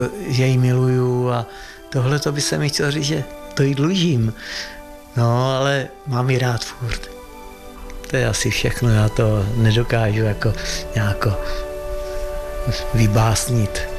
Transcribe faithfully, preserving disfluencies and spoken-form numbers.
Že ji miluju a tohle to by se mi chtěl říct, že to jí dlužím. No, ale mám ji rád furt. To je asi všechno, já to nedokážu jako nějako vybásnit.